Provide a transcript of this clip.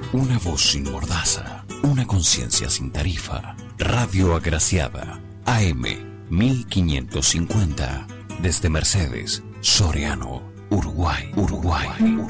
Una voz sin mordaza, una conciencia sin tarifa. Radio Agraciada, AM 1550, desde Mercedes, Soriano, Uruguay.